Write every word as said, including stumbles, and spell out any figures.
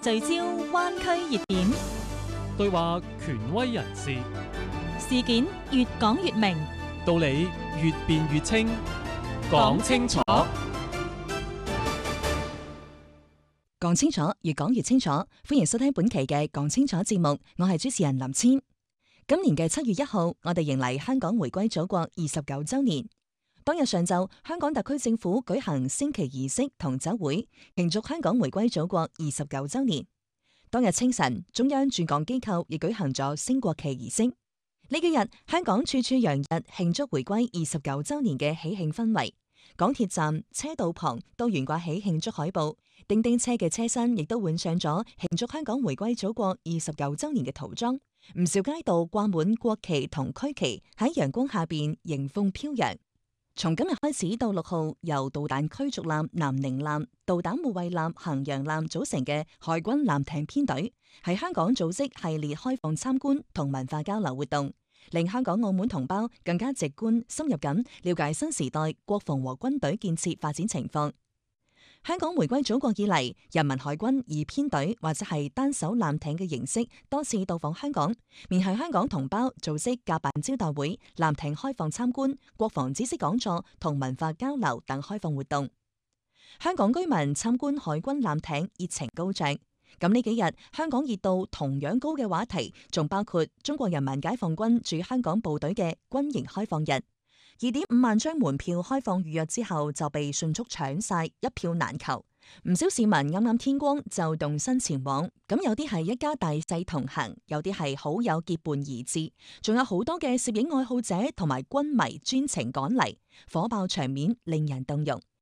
聚焦灣區熱點， 對話權威人士， 事件越講越明， 道理越辯越清，講清楚。 講清楚，越講越清楚。歡迎收聽本期嘅講清楚節目，我係主持人林千。今年嘅七月一號，我哋迎嚟香港回歸祖國二十九週年。當日上晝，香港特區政府舉行升旗儀式同酒會，慶祝香港回歸祖國二十九週年。當日清晨，中央駐港機構亦舉行咗升國旗儀式。呢幾日，香港處處洋溢慶祝回歸二十九週年嘅喜慶氛圍。港鐵站、車道旁都懸掛起慶祝海報，叮叮車嘅車身亦都換上咗慶祝香港回歸祖國二十九週年嘅塗裝。唔少街道掛滿國旗同區旗，喺陽光下邊迎風飄揚。從今日開始到六號，由導彈驅逐艦南寧艦、導彈護衛艦衡陽艦組成嘅海軍艦艇編隊，喺香港組織系列開放參觀同文化交流活動，令香港澳門同胞更加直觀深入咁了解新時代國防和軍隊建設發展情況。香港回歸祖國以嚟，人民海軍以編隊或者係單艘艦艇嘅形式多次到訪香港，面向香港同胞組織甲板招待會、艦艇開放參觀、國防知識講座同文化交流等開放活動。香港居民參觀海軍艦艇熱情高漲。咁呢幾日香港熱度同樣高嘅話題，仲包括中國人民解放軍駐香港部隊嘅軍營開放日。二點五萬張門票開放預約之後就被迅速搶晒，一票難求。唔少市民啱啱天光就動身前往，咁有啲係一家大細同行，有啲係好友結伴而至，仲有好多嘅攝影愛好者同埋軍迷專程趕嚟，火爆場面令人動容。